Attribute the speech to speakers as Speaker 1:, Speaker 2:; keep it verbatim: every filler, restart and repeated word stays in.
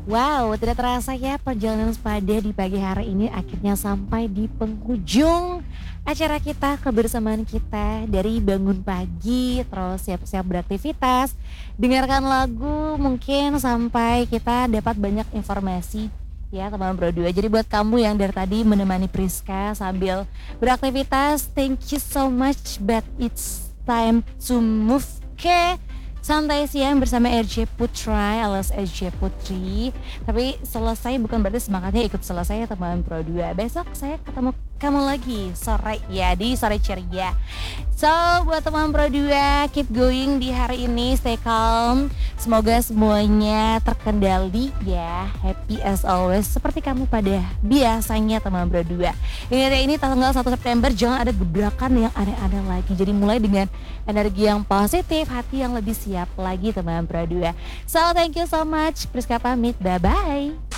Speaker 1: Wow, tidak terasa ya perjalanan sepada di pagi hari ini akhirnya sampai di penghujung acara kita, kebersamaan kita dari bangun pagi, terus siap-siap beraktivitas, dengarkan lagu mungkin sampai kita dapat banyak informasi ya teman berdua. Jadi buat kamu yang dari tadi menemani Priska sambil beraktivitas, thank you so much, but it's time to move ke Santai Siang bersama R J Putra alias R J Putri. Tapi selesai bukan berarti semangatnya ikut selesai ya teman Pro dua. Besok saya ketemu kamu lagi sore ya di Sore Ceria. So buat teman Pro dua, keep going di hari ini, stay calm. Semoga semuanya terkendali ya, happy as always seperti kamu pada biasanya teman Pro dua. Ini hari ini tanggal satu September, jangan ada gebrakan yang aneh-aneh lagi. Jadi mulai dengan energi yang positif, hati yang lebih siap lagi teman Pro dua. So thank you so much, Priska pamit, bye bye.